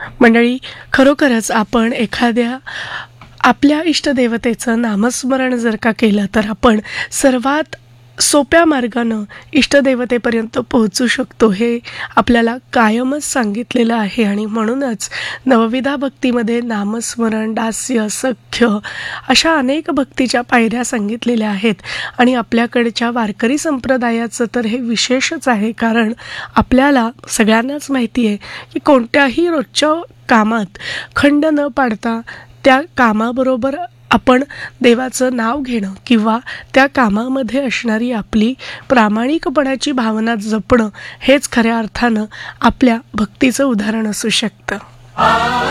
मंडळी, खरोखरच आपण एखाद्या आपल्या इष्टदेवतेचं नामस्मरण जर का केलं तर आपण सर्वात सोप्या मार्गानं इष्टदेवतेपर्यंत पोहोचू शकतो, हे आपल्याला कायमच सांगितलेलं आहे. आणि म्हणूनच नवविधा भक्तीमध्ये नामस्मरण, दास्य, सख्य अशा अनेक भक्तीच्या पायऱ्या सांगितलेल्या आहेत. आणि आपल्याकडच्या वारकरी संप्रदायाचं तर हे विशेषच आहे, कारण आपल्याला सगळ्यांनाच माहिती आहे की कोणत्याही रोजच्या कामात खंड न पाडता त्या कामाबरोबर आपण देवाचं नाव घेणं किंवा त्या कामामध्ये असणारी आपली प्रामाणिकपणाची भावना जपणं हेच खऱ्या अर्थानं आपल्या भक्तीचं उदाहरण असू शकतं.